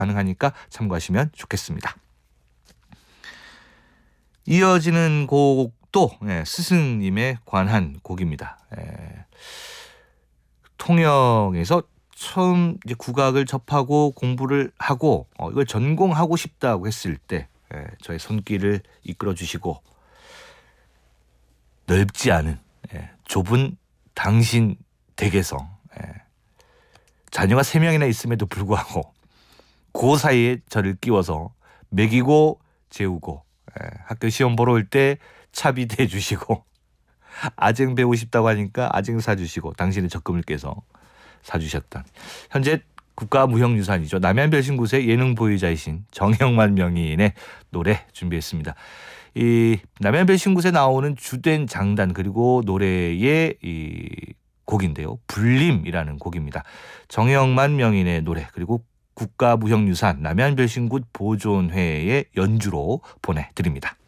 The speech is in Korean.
가능하니까 참고하시면 좋겠습니다. 이어지는 곡도 스승님에 관한 곡입니다. 통영에서 처음 이제 국악을 접하고 공부를 하고 이걸 전공하고 싶다고 했을 때 저의 손길을 이끌어 주시고 넓지 않은 좁은 당신 댁에서 자녀가 3명이나 있음에도 불구하고 그 사이에 저를 끼워서 먹이고 재우고 학교 시험 보러 올 때 차비 대주시고 아쟁 배우고 싶다고 하니까 아쟁 사주시고 당신의 적금을 깨서 사주셨던 현재 국가무형유산이죠. 남해안별신굿의 예능 보유자이신 정형만 명의인의 노래 준비했습니다. 이 남해안별신굿에 나오는 주된 장단 그리고 노래의 이 곡인데요. 불림이라는 곡입니다. 정형만 명의인의 노래 그리고 국가무형유산 남해안별신굿 보존회의 연주로 보내드립니다.